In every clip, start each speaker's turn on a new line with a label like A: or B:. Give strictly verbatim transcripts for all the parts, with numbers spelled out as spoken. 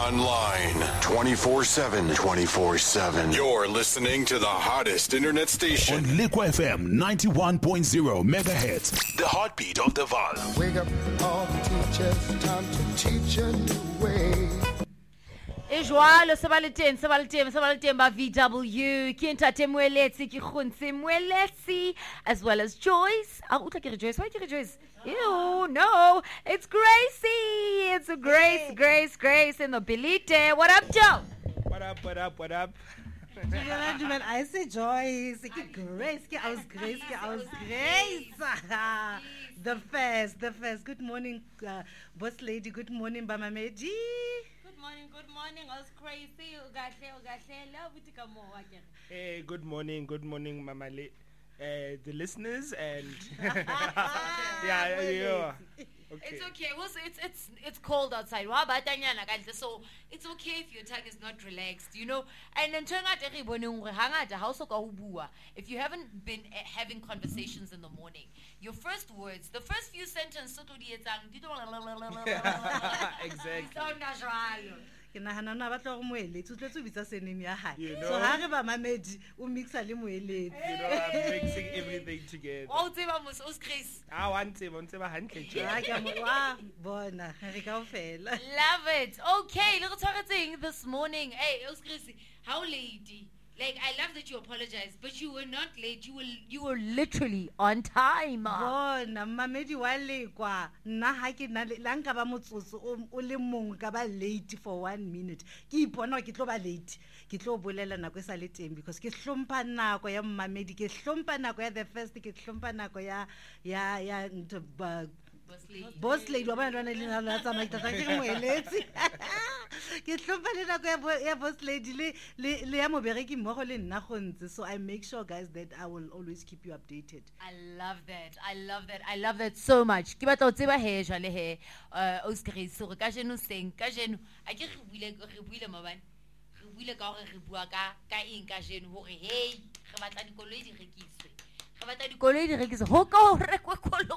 A: online twenty-four seven, twenty-four seven. You're listening to the hottest internet station
B: on Liquid F M ninety-one point zero megahertz. The heartbeat of the Val.
C: Wake up all the teachers, time to teach a new way.
D: E jwalo se ba le teng se ba le teng se ba le teng ba V W ke ntate Moeletsi ke Kgontse Moeletsi as well as Joyce. Ah, utla ke re Joyce, why ke re Joyce? Ew, no, it's Gracie. It's a Grace, Grace, Grace in the Belite. What up, Joe?
E: What up, what up, what up?
F: I say Joyce, ke Grace, ke aus Grace, ke aus Grace. The first, the first. Good morning, uh, boss lady. Good morning, Bamamedi.
D: Good morning, good morning. I was crazy. Ugahle, ugahle. Love it come more again.
E: Hey, good morning, good morning, Mama Le- uh, the listeners and yeah, yeah, yeah. Okay.
D: It's okay. Also, it's it's it's cold outside. Wa ba tanyana kantle, so it's okay if your tongue is not relaxed, you know. And then turn out every boneng re hangata ha o so ka ho bua. If you haven't been uh, having conversations in the morning, your first words, the first few sentences, so di etsang di
E: Exactly.
D: sound natural.
F: Ke nahana na batla go Moeletsi o tletse o bitsa seneng ya hae.
E: You
F: So
E: know.
F: ha re ba Mamedi o mixa le Moeletsi.
E: You know, I'm mixing everything together.
D: Wa o tseba mos o Chris.
E: I want to, want to have a handshake.
F: Ha ke mo wa bona re kaofela.
D: Love it. Okay, little targeting this morning. Hey, it was crazy. How lady? Like, I love that you apologize, but you were not late. You were you were literally on time.
F: Bona Mamedi wa lekwa nna ha ke na le la nka ba motsotso o o le mong ka ba late for one minute. Ke ipona ke tlo ba late. Ke tlo bolela nako e sa le teng because ke hlompha nako ya Mamedi, ke hlompha nako ya the first, ke hlompha nako ya ya ya ntho ba
D: Boss lady.
F: boss lady wa bana ba ne le na la tsamaya tsa ke Moeletsi. Ke hlompha le nako ya bo- ya boss lady le le le ya mobereki mmogo le nna Kgontse. So I make sure guys that I will always keep you updated.
D: I love that. I love that. I love that so much. Ke batla o tseba he jale he uh o Chris re ka jeno seng ka jeno a ke re buile re buile mabane. Re buile ka hore re bua ka ka eng ka jeno hore hey re batla dikoloi di rekiswe. Re batla dikoloi di rekiswe. Ho ka ho rekwe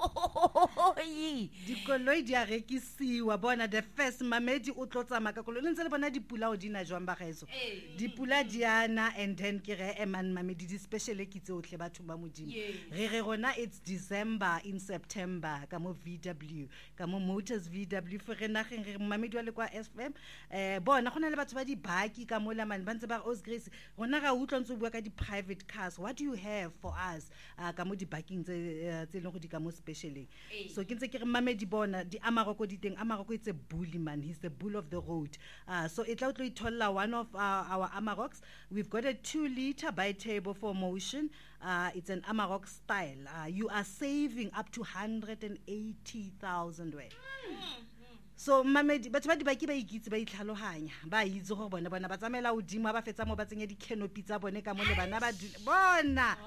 D: koloi.
F: Dikoloi di a rekisiwa bona the first Mamedi o tlo tsamaya ka koloi le ntse le bona dipula o dina jwang ba gaetso
D: Ee.
F: dipula diana and then ke re eman Mamedi di special ke tse otle batho ba modimo
D: Yes.
F: re re rona it's December in September ka mo V W ka mo Motors V W for re nageng re Mamedi wa le kwa S F M eh bona gona le batho ba di baki ka mo la man ba ntse ba os Grace rona ga utlwa ntse o bua ka di private cars. What do you have for us uh, ka mo di backing tse eh, tse leng go di ka mo specialing
D: Ee.
F: so ke ntse ke re Mamedi bona di Amaroko di teng. Amaroko it's a bully man, he's the bull of the road. Uh, so it tla o tlo itholla one of uh, our Amaroks. We've got a two liter by table for motion. Uh, it's an Amarok style. Uh, you are saving up to one hundred eighty thousand rand. So Mamedi batho ba di baki ba ikitse ba itlhalohanya ba itse go bona bona ba tsamela odimo ba fetsa mo ba tsenya di canopy tsa bone ka mo le bana ba dula- bona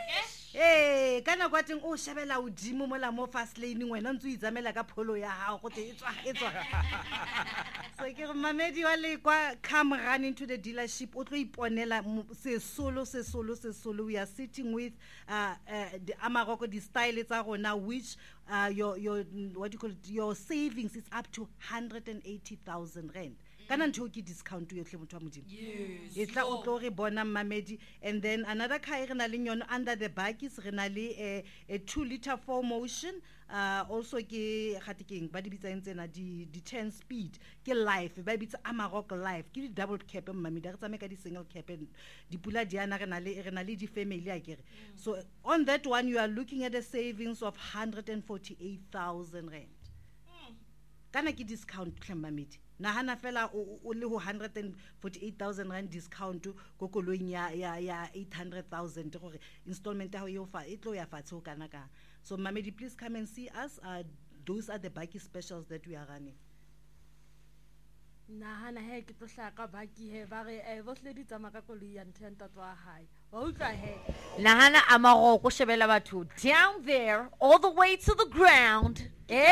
F: eh kana kwa teng o shebela odimo mo la mo fast lane wena ntse o itsamela ka pholo ya hao go te etswa etswa so ke re Mamedi wa le kwa come run into the dealership o tlo iponela mo- se solo se solo se solo. We are sitting with uh, uh the Amaroko di style tsa rona which uh your your what do you call it, your savings is up to one hundred eighty thousand rand kana ntho ke discount yotlhe motho wa modimo
D: Yes.
F: e tla o tlo re bona Mamedi. And then another car e re na le yone under the bakis re na le a, a two liter four motion uh also ke gate keng ba di bitsang tsena di di ten speed ke life ba bitsa Amarok life ke di double cab Mamedi re tsame ka di single cab and di pula diana re na le re na le di family akere. So on that one you are looking at a savings of one hundred forty-eight thousand rand kana ke discount hle Mamedi nahana fela o o le ho one hundred forty-eight thousand rand discount go koloing ya ya ya eight hundred thousand gore installment ya ho yo fa e tlo ya fatshe o kana ka. So Mamedi, please come and see us. Uh, those are the baki specials that we are running.
G: Nahana he ke tlo hlaka baki he ba re eh boss lady tsama ka koloi ya ntenta tswa hae wa utlwa he
D: Nahana Amaroko shebela batho down there all the way to the ground. Eh?